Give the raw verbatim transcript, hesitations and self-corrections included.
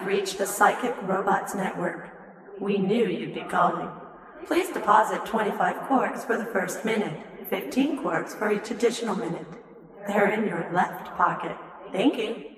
have reached the Psychic Robots Network. We knew you'd be calling. Please deposit twenty-five quarks for the first minute, fifteen quarks for each additional minute. They're in your left pocket. Thank you.